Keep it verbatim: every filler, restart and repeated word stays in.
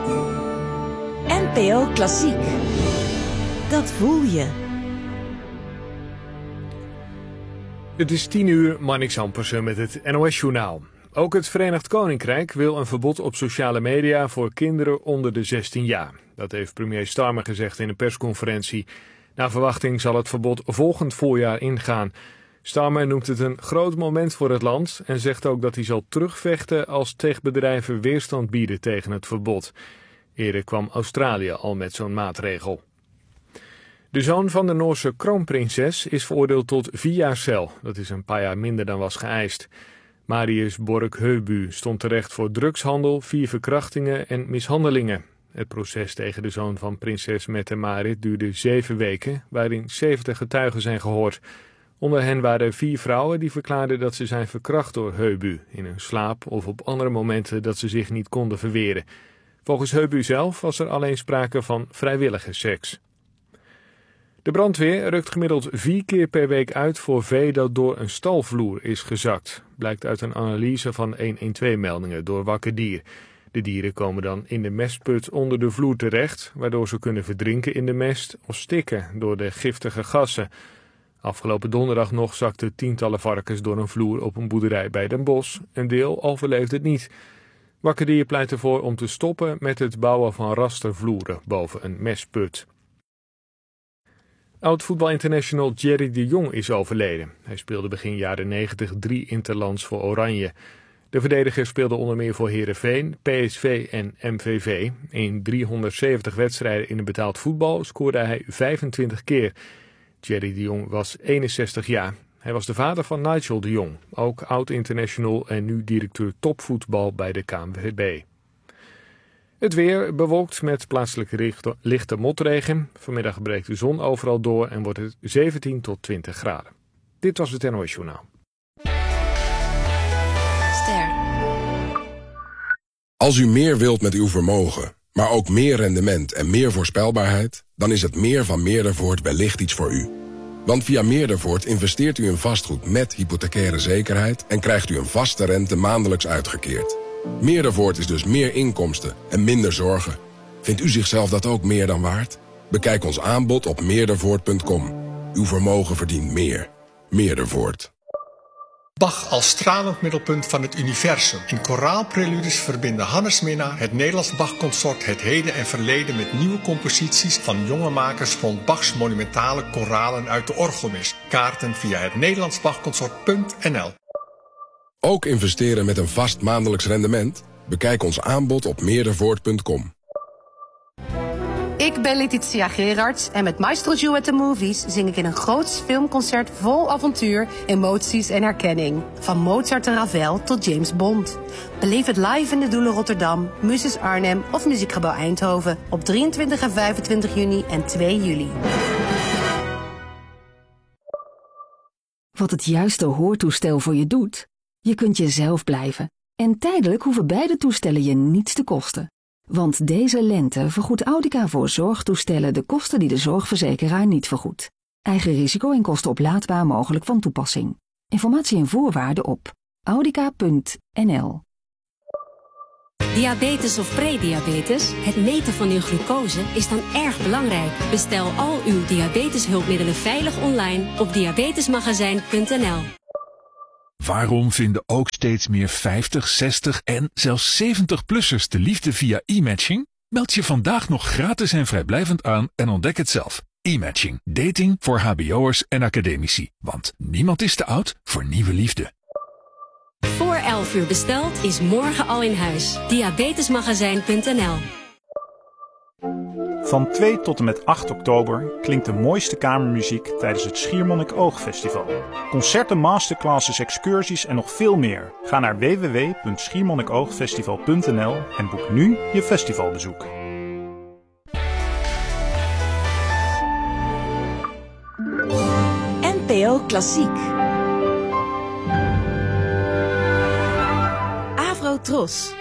N P O Klassiek. Dat voel je. Het is tien uur, Marnix Ampersen met het N O S-journaal. Ook het Verenigd Koninkrijk wil een verbod op sociale media voor kinderen onder de zestien jaar. Dat heeft premier Starmer gezegd in een persconferentie. Naar verwachting zal het verbod volgend voorjaar ingaan. Starmer noemt het een groot moment voor het land en zegt ook dat hij zal terugvechten als techbedrijven weerstand bieden tegen het verbod. Eerder kwam Australië al met zo'n maatregel. De zoon van de Noorse kroonprinses is veroordeeld tot vier jaar cel. Dat is een paar jaar minder dan was geëist. Marius Borg-Heubu stond terecht voor drugshandel, vier verkrachtingen en mishandelingen. Het proces tegen de zoon van prinses Mette-Marit duurde zeven weken, waarin zeventig getuigen zijn gehoord. Onder hen waren vier vrouwen die verklaarden dat ze zijn verkracht door Heubu, in hun slaap of op andere momenten dat ze zich niet konden verweren. Volgens Heubu zelf was er alleen sprake van vrijwillige seks. De brandweer rukt gemiddeld vier keer per week uit voor vee dat door een stalvloer is gezakt. Blijkt uit een analyse van honderdtwaalf-meldingen door Wakker Dier. De dieren komen dan in de mestput onder de vloer terecht, waardoor ze kunnen verdrinken in de mest of stikken door de giftige gassen. Afgelopen donderdag nog zakten tientallen varkens door een vloer op een boerderij bij Den Bosch. Een deel overleefde het niet. Wakker Dier pleit ervoor om te stoppen met het bouwen van rastervloeren boven een mestput. Oud-voetbalinternational Thierry de Jong is overleden. Hij speelde begin jaren negentig drie interlands voor Oranje. De verdediger speelde onder meer voor Heerenveen, P S V en M V V. In driehonderdzeventig wedstrijden in het betaald voetbal scoorde hij vijfentwintig keer. Thierry de Jong was eenenzestig jaar. Hij was de vader van Nigel de Jong, ook oud-international en nu directeur topvoetbal bij de K N V B. Het weer bewolkt met plaatselijke lichte motregen. Vanmiddag breekt de zon overal door en wordt het zeventien tot twintig graden. Dit was het N O S-journaal. Ster. Als u meer wilt met uw vermogen, maar ook meer rendement en meer voorspelbaarheid, dan is het meer van Meerdervoort wellicht iets voor u. Want via Meerdervoort investeert u in vastgoed met hypothecaire zekerheid en krijgt u een vaste rente maandelijks uitgekeerd. Meerdervoort is dus meer inkomsten en minder zorgen. Vindt u zichzelf dat ook meer dan waard? Bekijk ons aanbod op meerdervoort punt com. Uw vermogen verdient meer. Meerdervoort. Bach als stralend middelpunt van het universum. In koraalpreludes verbinden Hannes Minnaar, het Nederlands Bach-consort, het heden en verleden met nieuwe composities van jonge makers rond Bachs monumentale koralen uit de orgelmis. Kaarten via het nederlands bachconsort punt n l. Ook investeren met een vast maandelijks rendement? Bekijk ons aanbod op meerdervoort punt com. Ik ben Letitia Gerards en met Maestro Joe at the Movies zing ik in een groots filmconcert vol avontuur, emoties en herkenning. Van Mozart en Ravel tot James Bond. Beleef het live in de Doelen Rotterdam, Muses Arnhem of Muziekgebouw Eindhoven op drieëntwintig en vijfentwintig juni en twee juli. Wat het juiste hoortoestel voor je doet? Je kunt jezelf blijven. En tijdelijk hoeven beide toestellen je niets te kosten. Want deze lente vergoedt Audica voor zorgtoestellen de kosten die de zorgverzekeraar niet vergoedt. Eigen risico en kosten oplaadbaar mogelijk van toepassing. Informatie en voorwaarden op audica punt n l. Diabetes of prediabetes, het meten van uw glucose is dan erg belangrijk. Bestel al uw diabeteshulpmiddelen veilig online op diabetesmagazijn punt n l. Waarom vinden ook steeds meer vijftig, zestig en zelfs zeventig-plussers de liefde via e-matching? Meld je vandaag nog gratis en vrijblijvend aan en ontdek het zelf. E-matching. Dating voor hbo'ers en academici. Want niemand is te oud voor nieuwe liefde. Voor elf uur besteld is morgen al in huis. diabetesmagazijn punt n l. Van twee tot en met acht oktober klinkt de mooiste kamermuziek tijdens het Schiermonnikoog-festival. Concerten, masterclasses, excursies en nog veel meer. Ga naar w w w punt schiermonnikoogfestival punt n l en boek nu je festivalbezoek. N P O Klassiek. Avro Tros.